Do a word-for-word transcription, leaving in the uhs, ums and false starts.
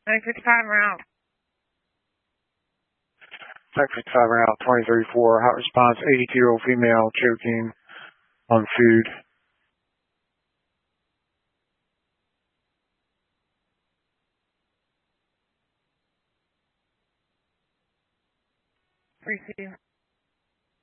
nine fifty-five route. nine fifty-five route, twenty-three four, hot response, eighty-two-year-old female choking on food. Three C.